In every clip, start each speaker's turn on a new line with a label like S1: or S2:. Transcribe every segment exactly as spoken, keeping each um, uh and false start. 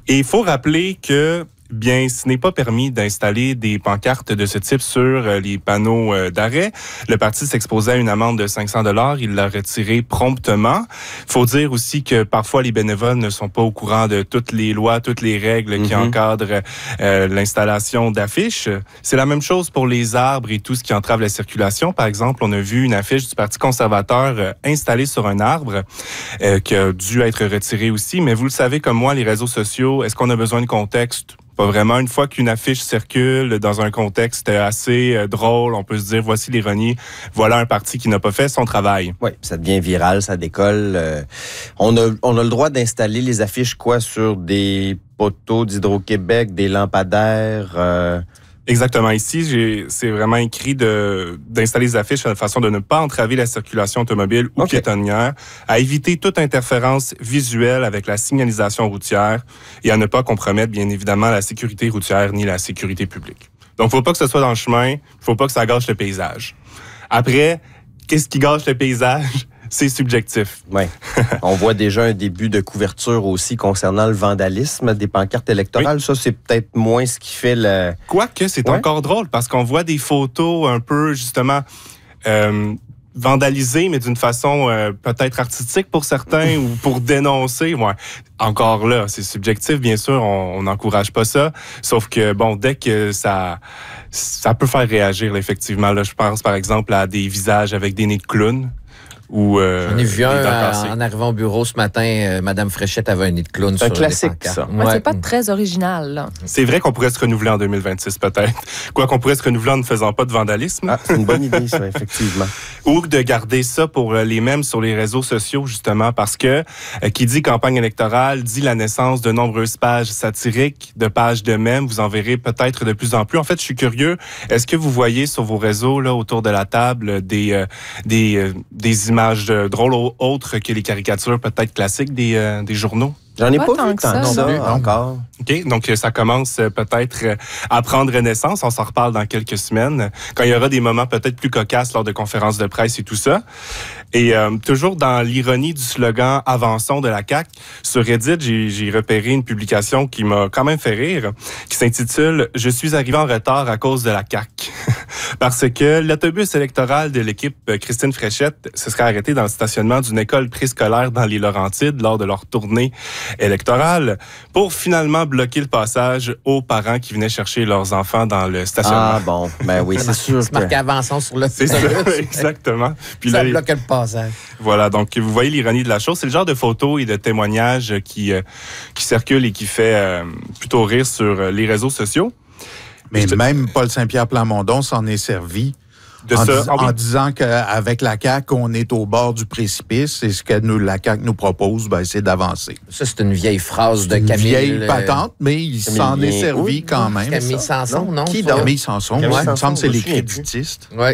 S1: Et il faut rappeler que bien, ce n'est pas permis d'installer des pancartes de ce type sur euh, les panneaux euh, d'arrêt. Le parti s'exposait à une amende de cinq cents dollars. Il l'a retiré promptement. Il faut dire aussi que parfois, les bénévoles ne sont pas au courant de toutes les lois, toutes les règles mm-hmm. qui encadrent euh, l'installation d'affiches. C'est la même chose pour les arbres et tout ce qui entrave la circulation. Par exemple, on a vu une affiche du Parti conservateur euh, installée sur un arbre euh, qui a dû être retirée aussi. Mais vous le savez comme moi, les réseaux sociaux, est-ce qu'on a besoin de contexte? Pas vraiment. Une fois qu'une affiche circule dans un contexte assez euh, drôle, on peut se dire, voici l'ironie, voilà un parti qui n'a pas fait son travail.
S2: Oui, ça devient viral, ça décolle. Euh, on a, on a le droit d'installer les affiches, quoi, sur des poteaux d'Hydro-Québec, des lampadaires... Euh...
S1: Exactement. Ici, j'ai, c'est vraiment écrit de, d'installer les affiches de façon de ne pas entraver la circulation automobile ou okay. piétonnière, à éviter toute interférence visuelle avec la signalisation routière et à ne pas compromettre, bien évidemment, la sécurité routière ni la sécurité publique. Donc, faut pas que ce soit dans le chemin, faut pas que ça gâche le paysage. Après, qu'est-ce qui gâche le paysage? C'est subjectif.
S2: Oui. On voit déjà un début de couverture aussi concernant le vandalisme des pancartes électorales. Oui. Ça, c'est peut-être moins ce qui fait le...
S1: Quoique, c'est
S2: ouais.
S1: encore drôle parce qu'on voit des photos un peu, justement, euh, vandalisées, mais d'une façon euh, peut-être artistique pour certains ou pour dénoncer. Ouais. Encore là, c'est subjectif, bien sûr, on n'encourage pas ça. Sauf que, bon, dès que ça... ça peut faire réagir, là, effectivement. Là, je pense, par exemple, à des visages avec des nez de clown. Ou, euh,
S3: J'en ai vu un en, en arrivant au bureau ce matin. Euh, Madame Fréchette avait un nid de clown.
S2: C'est
S3: sur
S2: un classique, ça.
S4: Ouais. Ouais, c'est pas très original, là.
S1: C'est vrai qu'on pourrait se renouveler en deux mille vingt-six, peut-être. Quoi qu'on pourrait se renouveler en ne faisant pas de vandalisme.
S2: Ah, c'est une bonne idée, ça, effectivement.
S1: Ou de garder ça pour les mêmes sur les réseaux sociaux, justement, parce que euh, qui dit campagne électorale dit la naissance de nombreuses pages satiriques, de pages de mèmes. Vous en verrez peut-être de plus en plus. En fait, je suis curieux. Est-ce que vous voyez sur vos réseaux, là, autour de la table, des, euh, des, euh, des images de, drôles autres que les caricatures peut-être classiques des, euh, des journaux?
S2: J'en ai pas, pas vu tant que ça, ça non, encore.
S1: OK, donc ça commence peut-être à prendre naissance. On s'en reparle dans quelques semaines, quand il y aura des moments peut-être plus cocasses lors de conférences de presse et tout ça. Et euh, toujours dans l'ironie du slogan « Avançons » de la C A Q, sur Reddit, j'ai, j'ai repéré une publication qui m'a quand même fait rire, qui s'intitule « Je suis arrivé en retard à cause de la C A Q ». Parce que l'autobus électoral de l'équipe Christine Fréchette se serait arrêté dans le stationnement d'une école préscolaire dans les Laurentides lors de leur tournée électorale pour finalement bloquer le passage aux parents qui venaient chercher leurs enfants dans le stationnement.
S2: Ah bon, ben oui, c'est sûr.
S3: C'est marqué avançons sur le
S1: C'est ça, exactement.
S3: Puis ça là, bloque le passage.
S1: Voilà, donc vous voyez l'ironie de la chose. C'est le genre de photos et de témoignages qui, euh, qui circulent et qui fait euh, plutôt rire sur les réseaux sociaux.
S5: Mais te... même Paul Saint-Pierre Plamondon s'en est servi
S1: de
S5: en,
S1: ça.
S5: dis-
S1: Ah oui.
S5: en disant qu'avec la C A Q, on est au bord du précipice et ce que nous, la C A Q nous propose, ben, c'est d'avancer.
S3: Ça, c'est une vieille phrase de
S5: une
S3: Camille.
S5: vieille patente, mais il
S2: Camille
S5: s'en est
S2: Lien.
S5: servi
S2: Oui,
S5: quand même.
S3: Camille Sanson, non?
S2: Qui
S3: ça?
S2: donc?
S5: Camille Sanson,
S2: Camille
S5: ouais, il me
S2: Sanson,
S5: semble que c'est
S2: je
S5: les
S2: me souviens
S5: créditistes.
S3: Oui.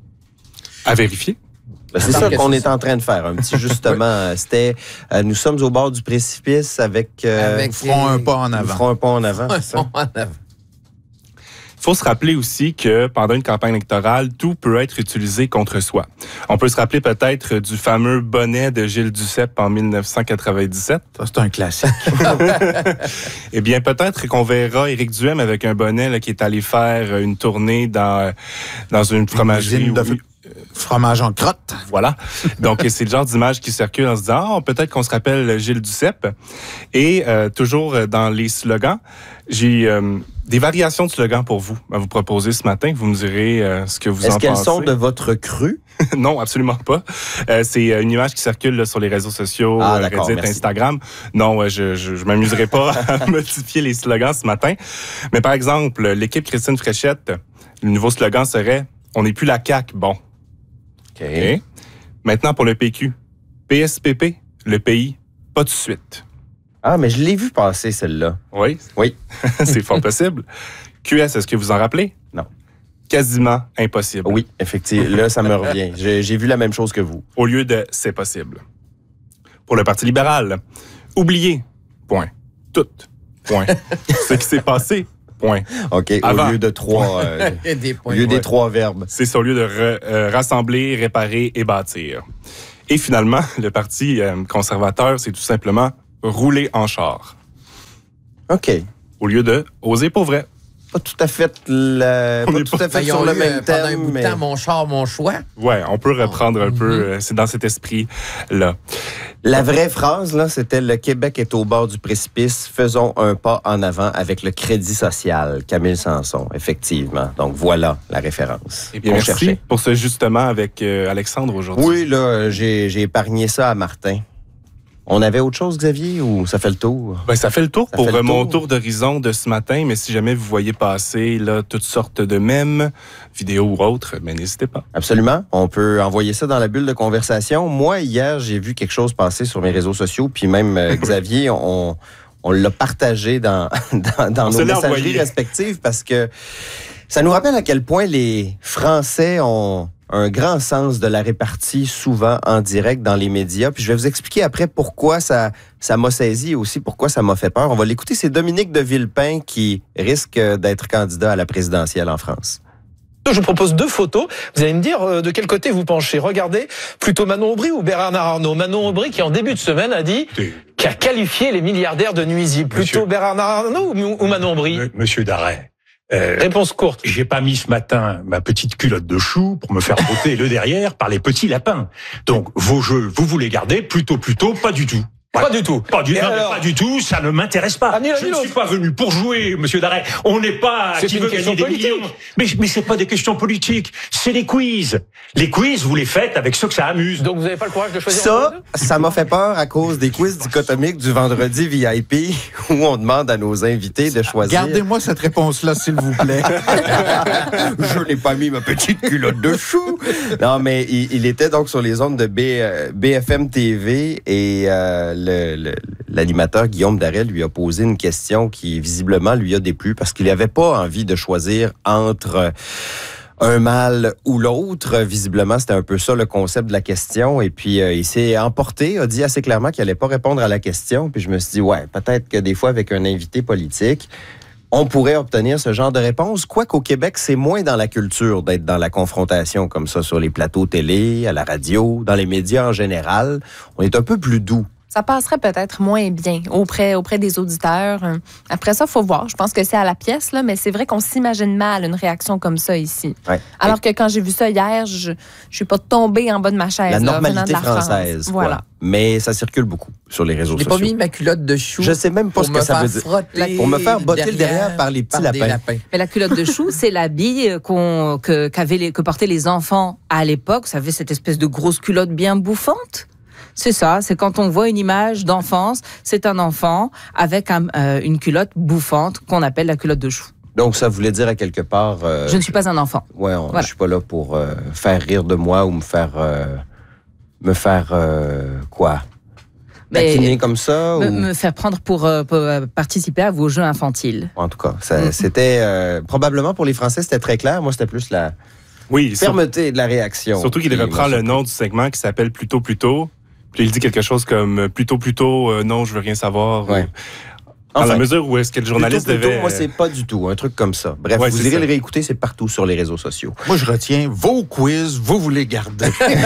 S1: À vérifier.
S2: Ben, c'est ça qu'on est en train de faire. Un petit justement, c'était euh, nous sommes au bord du précipice avec... Euh,
S3: Avec-
S5: Nous ferons un pas en
S2: nous
S5: avant.
S2: ferons un pas en avant, c'est ça?
S1: Il faut se rappeler aussi que pendant une campagne électorale, tout peut être utilisé contre soi. On peut se rappeler peut-être du fameux bonnet de Gilles Duceppe en dix-neuf cent quatre-vingt-dix-sept.
S5: Ça, c'est un classique.
S1: Eh bien, peut-être qu'on verra Éric Duhem avec un bonnet là, qui est allé faire une tournée dans, dans une fromagerie.
S5: Une usine de
S1: où-
S5: fromage en crotte.
S1: Voilà. Donc, c'est le genre d'image qui circule en se disant, ah, peut-être qu'on se rappelle Gilles Duceppe. Et euh, toujours dans les slogans, j'ai euh, des variations de slogans pour vous à vous proposer ce matin. Vous me direz euh, ce que vous
S2: Est-ce
S1: en
S2: qu'elles
S1: pensez.
S2: sont de votre cru?
S1: Non, absolument pas. Euh, c'est une image qui circule là, sur les réseaux sociaux,
S2: Ah,
S1: euh,
S2: d'accord,
S1: Reddit,
S2: merci.
S1: Instagram. Non, euh, je, je, je m'amuserai pas à modifier les slogans ce matin. Mais par exemple, l'équipe Christine Fréchette, le nouveau slogan serait « On n'est plus la C A Q, bon ».
S2: OK.
S1: Okay. Maintenant pour le P Q. P S P P, le pays, pas de suite.
S2: Ah, mais je l'ai vu passer, celle-là.
S1: Oui?
S2: Oui.
S1: C'est fort possible. Q S, est-ce que vous en rappelez?
S2: Non.
S1: Quasiment impossible.
S2: Oui, effectivement. Là, ça me revient. J'ai, j'ai vu la même chose que vous.
S1: Au lieu de c'est possible. Pour le Parti libéral, oubliez, point. Tout, point. Ce qui s'est passé, point.
S2: OK,
S1: Avant.
S2: au lieu de trois, euh,
S3: Il y a des
S2: au
S3: points.
S2: lieu des
S3: Ouais.
S2: trois verbes.
S1: C'est ça, au lieu de re- euh, rassembler, réparer et bâtir. Et finalement, le Parti euh, conservateur, c'est tout simplement rouler en char.
S2: OK.
S1: Au lieu de oser pour vrai.
S2: Pas tout à fait, le,
S1: On
S2: pas
S1: est
S2: tout
S1: pas-
S2: à fait
S3: Ils
S2: sur
S3: ont
S2: le
S3: eu,
S2: même
S3: euh, pendant un
S2: thème,
S3: bout de
S2: mais...
S3: temps, mon char, mon choix.
S1: Ouais, on peut reprendre un
S3: Mhm.
S1: peu, euh, c'est dans cet esprit-là.
S2: La vraie phrase, là, c'était « Le Québec est au bord du précipice. Faisons un pas en avant avec le crédit social. » Camille Sanson, effectivement. Donc, voilà la référence.
S1: Eh bien,
S2: qu'on
S1: merci
S2: cherchait.
S1: pour ce justement avec euh, Alexandre aujourd'hui.
S2: Oui, là, j'ai j'ai épargné ça à Martin. On avait autre chose, Xavier, ou ça fait le tour?
S1: Ben, ça fait le tour
S2: Ça
S1: pour
S2: fait le
S1: euh, mon
S2: tour.
S1: tour d'horizon de ce matin, mais si jamais vous voyez passer là, toutes sortes de mèmes, vidéos ou autres, ben, n'hésitez pas.
S2: Absolument. On peut envoyer ça dans la bulle de conversation. Moi, hier, j'ai vu quelque chose passer sur mes réseaux sociaux, puis même euh, Xavier, on, on l'a partagé dans, dans, dans
S1: On
S2: nos
S1: se l'a
S2: messageries
S1: envoyé.
S2: respectives parce que ça nous rappelle à quel point les Français ont un grand sens de la répartie, souvent en direct dans les médias. Puis je vais vous expliquer après pourquoi ça ça m'a saisi et aussi pourquoi ça m'a fait peur. On va l'écouter. C'est Dominique de Villepin qui risque d'être candidat à la présidentielle en France.
S6: Je vous propose deux photos. Vous allez me dire euh, de quel côté vous penchez. Regardez, plutôt Manon Aubry ou Bernard Arnault. Manon Aubry qui, en début de semaine, a dit qui a qualifié les milliardaires de nuisibles. Plutôt
S7: Monsieur.
S6: Bernard Arnault ou, ou Manon Aubry.
S7: M- Monsieur Darret, euh,
S6: Réponse courte.
S7: j'ai pas mis ce matin ma petite culotte de chou pour me faire botter le derrière par les petits lapins. Donc, vos jeux, vous voulez garder plutôt, plutôt, pas du tout.
S6: Pas du tout.
S7: Pas du,
S6: Et
S7: non, mais
S6: alors
S7: pas du tout, ça ne m'intéresse pas.
S6: Ah, ni l'un
S7: Je
S6: ni
S7: ne suis
S6: l'autre.
S7: pas venu pour jouer, monsieur Darret. On n'est pas
S6: C'est
S7: qui
S6: une
S7: veut
S6: question
S7: gagner des
S6: politique.
S7: millions. Mais, mais c'est pas des questions politiques, c'est les quiz. Les quiz, vous les faites avec ceux que ça amuse.
S6: Donc vous n'avez pas le courage de choisir entre
S2: Ça,
S6: les deux?
S2: ça m'a fait peur à cause des quiz dichotomiques du vendredi V I P où on demande à nos invités de choisir.
S5: Gardez-moi cette réponse-là, s'il vous plaît.
S2: Je n'ai pas mis ma petite culotte de chou. Non, mais il, il était donc sur les ondes de B, euh, B F M T V et euh, le, le- l'animateur Guillaume Darret lui a posé une question qui visiblement lui a déplu parce qu'il n'avait pas envie de choisir entre un mâle ou l'autre. Visiblement, c'était un peu ça le concept de la question. Et puis, euh, il s'est emporté, a dit assez clairement qu'il n'allait pas répondre à la question. Puis je me suis dit, ouais, peut-être que des fois, avec un invité politique, on pourrait obtenir ce genre de réponse. Quoiqu'au Québec, c'est moins dans la culture d'être dans la confrontation comme ça sur les plateaux télé, à la radio, dans les médias en général. On est un peu plus doux.
S4: Ça passerait peut-être moins bien auprès, auprès des auditeurs. Après ça, il faut voir. Je pense que c'est à la pièce, là, mais c'est vrai qu'on s'imagine mal une réaction comme ça ici.
S2: Ouais.
S4: Alors que quand j'ai vu ça hier, je ne suis pas tombée en bas de ma chaise.
S2: La
S4: là, venant
S2: normalité
S4: de la France.
S2: française. quoi.
S4: Voilà.
S2: Mais ça circule beaucoup sur les réseaux
S3: Je n'ai pas
S2: sociaux.
S3: mis ma culotte de chou.
S2: Je sais même pas
S3: pour
S2: ce
S3: me
S2: que ça
S3: faire
S2: veut dire.
S3: frotter
S2: Pour me faire botter le derrière par les petits
S3: par des
S2: lapins.
S8: Mais la culotte de chou, c'est l'habit qu'on, que, qu'avaient les, que portaient les enfants à l'époque. Vous savez, cette espèce de grosse culotte bien bouffante. C'est ça, c'est quand on voit une image d'enfance, c'est un enfant avec un, euh, une culotte bouffante qu'on appelle la culotte de chou.
S2: Donc, ça voulait dire à quelque part... euh,
S8: Je ne suis pas un enfant.
S2: Ouais, on-
S8: Voilà.
S2: je suis pas là pour euh, faire rire de moi ou me faire... euh, me faire... euh, quoi?
S8: Mais-
S2: Taquiner comme ça?
S8: Me,
S2: ou...
S8: me faire prendre pour, euh, pour, euh, participer à vos jeux infantiles.
S2: En tout cas, ça-
S8: Mm.
S2: c'était... euh, probablement pour les Français, c'était très clair. Moi, c'était plus la
S1: Oui, sur-
S2: fermeté de la réaction.
S1: surtout qu'il
S2: qui
S1: reprend
S2: m'a
S1: le
S2: surpris.
S1: nom du segment qui s'appelle Plutôt Plutôt. Puis il dit quelque chose comme euh, Plutôt Plutôt, euh, non, je veux rien savoir.
S2: Ouais.
S1: Ou- Dans
S2: Enfin,
S1: la mesure où est-ce que le journaliste
S2: plutôt, plutôt,
S1: devait...
S2: moi, c'est pas du tout un truc comme ça. Bref,
S1: Ouais,
S2: vous
S1: c'est
S2: irez
S1: ça.
S2: le réécouter, c'est partout sur les réseaux sociaux.
S5: Moi, je retiens vos quiz, vous vous les gardez.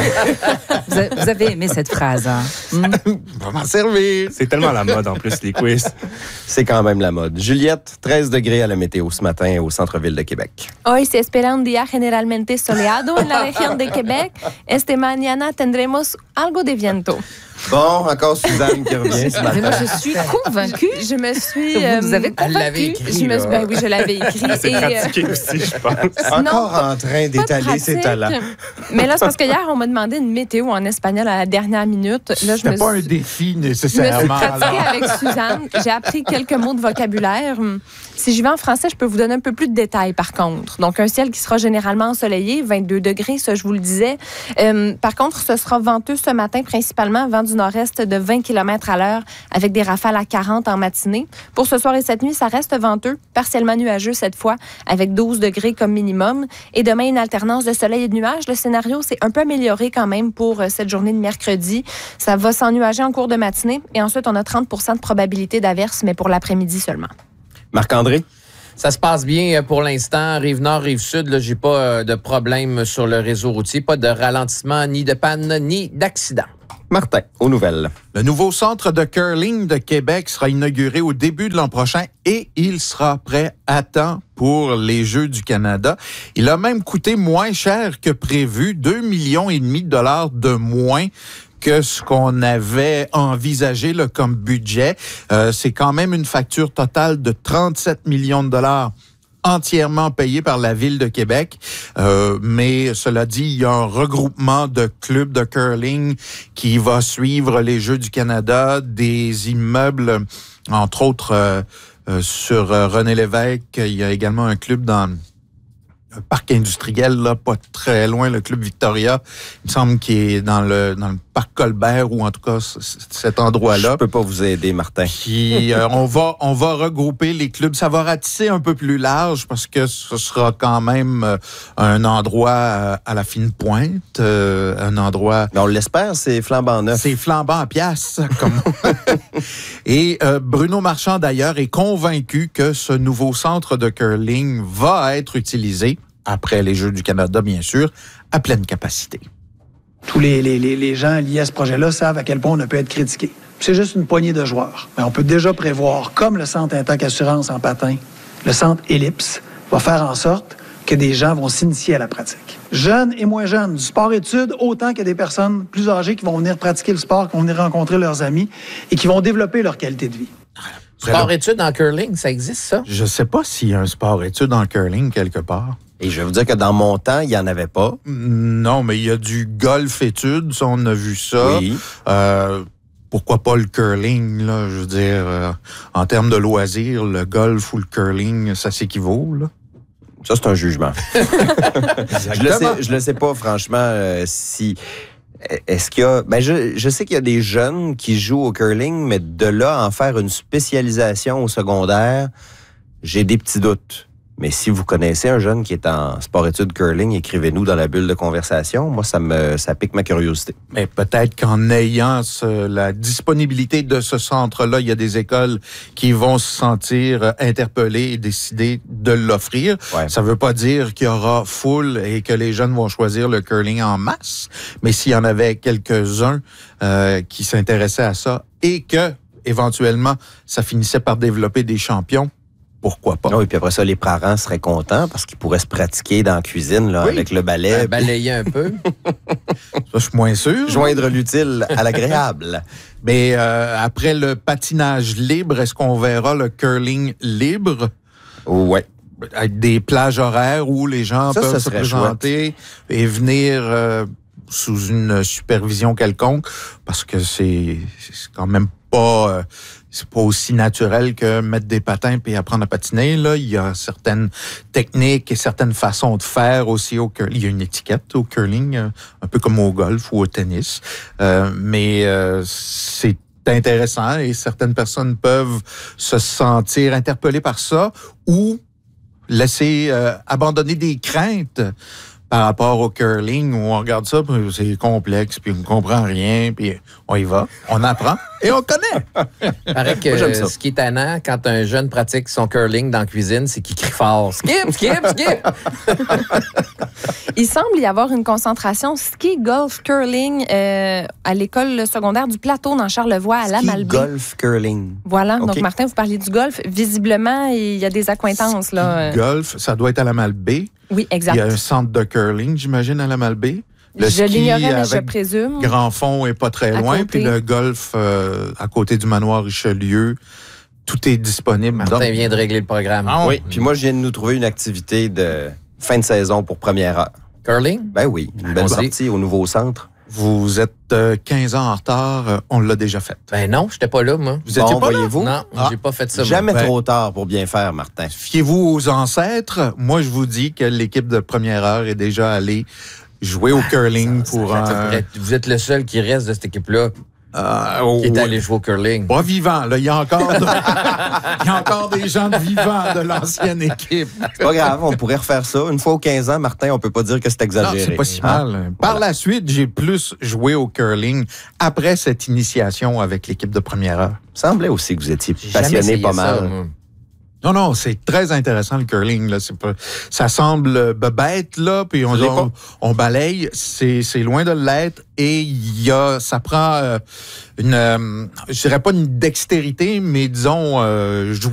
S8: Vous, a- vous avez aimé cette phrase, hein? Hmm?
S5: On va m'en servir.
S1: C'est tellement la mode en plus, les quiz.
S2: C'est quand même la mode. Juliette, treize degrés à la météo ce matin au centre-ville de Québec.
S4: Hoy se espera un día generalmente soleado en la región de Québec. Este mañana tendremos algo de viento.
S2: Bon, encore Suzanne qui revient ce
S8: Mais moi,
S2: matin.
S8: je suis convaincue.
S4: Je me suis...
S8: Vous
S4: euh,
S8: nous avez
S3: Elle l'avait
S4: convaincue.
S3: écrit,
S4: Je me
S3: là.
S4: suis- ben oui, je l'avais écrit.
S1: C'est
S4: Et, euh,
S1: pratiqué aussi, je pense.
S2: Encore en train
S4: pas
S2: d'étaler ses
S4: pratique.
S2: talents.
S4: Mais là, c'est parce que hier, on m'a demandé une météo en espagnol à la dernière minute. Là, je me
S5: C'était pas un
S4: suis...
S5: défi
S4: Je me suis
S5: nécessairement.
S4: pratiquée
S5: alors.
S4: avec Suzanne. J'ai appris quelques mots de vocabulaire. Si j'y vais en français, je peux vous donner un peu plus de détails, par contre. Donc, un ciel qui sera généralement ensoleillé, vingt-deux degrés, ça, je vous le disais. Euh, par contre, ce sera venteux ce matin, principalement vent du nord-est de vingt kilomètres à l'heure, avec des rafales à quarante en matinée. Pour ce soir et cette nuit, ça reste venteux, partiellement nuageux cette fois, avec douze degrés comme minimum. Et demain, une alternance de soleil et de nuages. Le scénario s'est un peu amélioré quand même pour euh, cette journée de mercredi. Ça va s'ennuager en cours de matinée. Et ensuite, on a trente pour cent de probabilité d'averse, mais pour l'après-midi seulement.
S2: Marc-André?
S3: Ça se passe bien pour l'instant. Rive-Nord, Rive-Sud, là, j'ai pas euh, de problème sur le réseau routier. Pas de ralentissement, ni de panne, ni d'accident.
S2: Martin, aux nouvelles.
S5: Le nouveau centre de curling de Québec sera inauguré au début de l'an prochain et il sera prêt à temps pour les Jeux du Canada. Il a même coûté moins cher que prévu, deux millions et demi de dollars de moins que ce qu'on avait envisagé là, comme budget. Euh, c'est quand même une facture totale de trente-sept millions de dollars entièrement payé par la Ville de Québec. Euh, mais cela dit, il y a un regroupement de clubs de curling qui va suivre les Jeux du Canada, des immeubles, entre autres euh, euh, sur euh, René Lévesque. Il y a également un club dans un parc industriel, là, pas très loin, le club Victoria. Il me semble qu'il est dans le, dans le parc Colbert, ou en tout cas c- cet endroit-là.
S2: Je peux pas vous aider, Martin.
S5: Puis euh, on va on va regrouper les clubs. Ça va ratisser un peu plus large parce que ce sera quand même euh, un endroit euh, à la fine pointe, euh, un endroit.
S2: Mais on l'espère, c'est flambant neuf.
S5: C'est flambant à pièce, comme. Et euh, Bruno Marchand d'ailleurs est convaincu que ce nouveau centre de curling va être utilisé après les Jeux du Canada, bien sûr, à pleine capacité.
S9: Tous les, les, les, les gens liés à ce projet-là savent à quel point on ne peut être critiqué. C'est juste une poignée de joueurs. Mais on peut déjà prévoir, comme le Centre Intac Assurance en patin, le Centre Ellipse va faire en sorte que des gens vont s'initier à la pratique. Jeunes et moins jeunes, du sport-études, autant que des personnes plus âgées qui vont venir pratiquer le sport, qui vont venir rencontrer leurs amis et qui vont développer leur qualité de vie.
S3: Sport-études en curling, ça existe, ça?
S5: Je sais pas s'il y a un sport-études en curling quelque part.
S2: Et je vais vous dire que dans mon temps, il n'y en avait pas.
S5: Non, mais il y a du golf-études, ça, on a vu ça.
S2: Oui.
S5: Euh, pourquoi pas le curling, là? Je veux dire, euh, en termes de loisirs, le golf ou le curling, ça s'équivaut, là?
S2: Ça, c'est un jugement. je le sais, je le sais pas, franchement, euh, si... Est-ce qu'il y a... Ben, je, je sais qu'il y a des jeunes qui jouent au curling, mais de là à en faire une spécialisation au secondaire, j'ai des petits doutes. Mais si vous connaissez un jeune qui est en sport-études curling, écrivez-nous dans la bulle de conversation. Moi, ça me ça pique ma curiosité.
S5: Mais peut-être qu'en ayant ce, la disponibilité de ce centre-là, il y a des écoles qui vont se sentir interpellées et décider de l'offrir.
S2: Ouais.
S5: Ça veut pas dire qu'il y aura foule et que les jeunes vont choisir le curling en masse. Mais s'il y en avait quelques-uns euh, qui s'intéressaient à ça et que, éventuellement, ça finissait par développer des champions, pourquoi pas?
S2: Oui, puis après ça, les parents seraient contents parce qu'ils pourraient se pratiquer dans la cuisine là,
S5: Oui.
S2: avec le balai.
S3: Euh, balayer un peu.
S5: Ça, je suis moins sûr.
S2: Joindre l'utile à l'agréable.
S5: Mais euh, après le patinage libre, est-ce qu'on verra le curling libre?
S2: Ouais.
S5: Avec des plages horaires où les gens
S2: Ça,
S5: peuvent
S2: ça
S5: se
S2: serait
S5: présenter et venir euh, sous une supervision quelconque, parce que c'est, c'est quand même pas... Euh, c'est pas aussi naturel que mettre des patins puis apprendre à patiner. Là, il y a certaines techniques et certaines façons de faire aussi au curling. Il y a une étiquette au curling, un peu comme au golf ou au tennis. Euh, mais euh, c'est intéressant et certaines personnes peuvent se sentir interpellées par ça ou laisser euh, abandonner des craintes par rapport au curling, où on regarde ça, puis c'est complexe, puis on ne comprend rien, puis on y va, on apprend et on connaît.
S3: Paraît que
S2: Moi, j'aime ça.
S3: ce qui est tannant quand un jeune pratique son curling dans la cuisine, c'est qu'il crie fort. Skip, skip, skip!
S4: Il semble y avoir une concentration ski, golf, curling euh, à l'école secondaire du Plateau dans Charlevoix, à la
S2: Ski,
S4: Malbaie.
S2: golf, curling.
S4: Voilà.
S2: OK.
S4: Donc, Martin, vous parliez du golf. Visiblement, il y a des accointances, là.
S5: Golf, ça doit être à la Malbaie.
S4: Oui, exact.
S5: Il y a un centre de curling, j'imagine, à la Malbaie. Le
S4: je
S5: ski
S4: l'ignorais, mais je
S5: avec
S4: présume.
S5: Grand Fond est pas très
S4: À
S5: loin.
S4: côté.
S5: Puis le golf euh, à côté du manoir Richelieu, tout est disponible.
S3: Martin
S5: Donc,
S3: vient de régler le programme.
S5: Ah,
S2: Oui, puis moi, je viens de nous trouver une activité de fin de saison pour première heure.
S3: Curling?
S2: Ben oui, une belle
S3: Allons-y.
S2: sortie au nouveau centre.
S5: vous êtes euh, quinze ans en retard, euh, on l'a déjà fait.
S3: Ben non, j'étais pas là, moi.
S5: Vous étiez
S2: Bon,
S5: pas là?
S2: voyez-vous?
S3: Non,
S5: Ah.
S3: j'ai pas fait ça. moi.
S2: Jamais
S5: Ben-
S2: trop tard pour bien faire, Martin.
S5: Fiez-vous aux ancêtres. Moi, je vous dis que l'équipe de première heure est déjà allée jouer au curling
S3: Ça-
S5: pour
S3: ça-
S5: un...
S3: ça- Vous êtes le seul qui reste de cette équipe-là
S5: Euh, oh,
S3: qui est
S5: ouais.
S3: allé jouer au curling.
S5: Pas vivant, là. Il y a encore, de- il y a encore des gens de vivants de l'ancienne équipe.
S2: C'est pas grave, on pourrait refaire ça. Une fois aux quinze ans, Martin, on peut pas dire que c'est
S5: Non,
S2: exagéré.
S5: c'est pas si
S2: Hein?
S5: mal. Par la suite, j'ai plus joué au curling après cette initiation avec l'équipe de première heure.
S2: Il semblait aussi que vous étiez
S3: J'ai jamais
S2: passionné
S3: essayé
S2: pas
S3: ça,
S2: mal.
S3: moi.
S5: Non, non, c'est très intéressant le curling. Là. C'est pas, ça semble bête, là, puis on, on, on balaye. C'est, c'est loin de l'être. Et il y a, ça prend euh, une, euh, je dirais pas une dextérité, mais disons, euh,